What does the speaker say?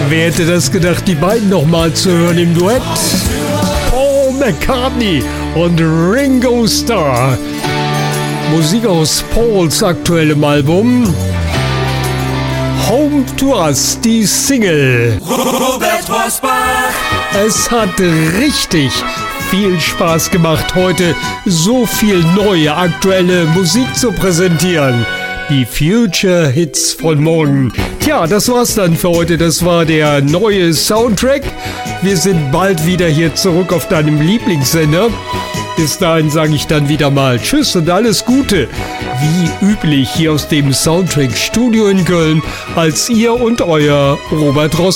Wer hätte das gedacht, die beiden nochmal zu hören im Duett? Paul McCartney und Ringo Starr. Musik aus Pauls aktuellem Album Home to Us, die Single. Robert Bosbach. Es hat richtig viel Spaß gemacht, heute so viel neue, aktuelle Musik zu präsentieren. Die Future Hits von morgen. Tja, das war's dann für heute. Das war der neue Soundtrack. Wir sind bald wieder hier zurück auf deinem Lieblingssender. Bis dahin sage ich dann wieder mal Tschüss und alles Gute. Wie üblich hier aus dem Soundtrack Studio in Köln als ihr und euer Robert Ross.